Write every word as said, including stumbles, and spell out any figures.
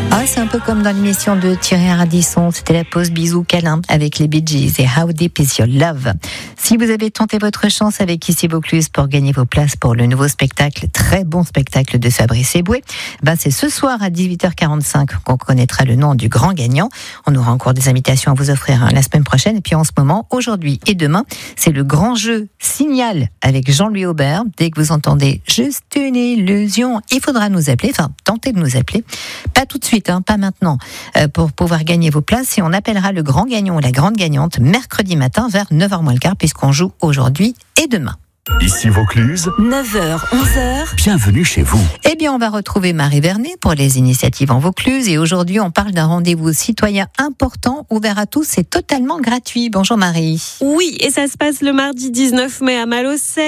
Ah, c'est un peu comme dans l'émission de Thierry Ardisson, c'était la pause bisous câlin avec les Bee Gees et How Deep Is Your Love. Si vous avez tenté votre chance avec Ici Vaucluse pour gagner vos places pour le nouveau spectacle, très bon spectacle de Fabrice Eboué, ben c'est ce soir à dix-huit heures quarante-cinq qu'on connaîtra le nom du grand gagnant. On aura encore des invitations à vous offrir hein, la semaine prochaine. Et puis en ce moment, aujourd'hui et demain, c'est le grand jeu Signal avec Jean-Louis Aubert. Dès que vous entendez juste une illusion, il faudra nous appeler, enfin tenter de nous appeler. Pas tout de suite, hein, pas maintenant, euh, pour pouvoir gagner vos places. Et on appellera le grand gagnant ou la grande gagnante mercredi matin vers neuf heures moins le quart, puisqu'on joue aujourd'hui et demain. Ici Vaucluse, neuf heures, onze heures. Bienvenue chez vous. Eh bien, on va retrouver Marie Vernet pour les initiatives en Vaucluse. Et aujourd'hui, on parle d'un rendez-vous citoyen important, ouvert à tous et totalement gratuit. Bonjour Marie. Oui, et ça se passe le mardi dix-neuf mai à Malocène.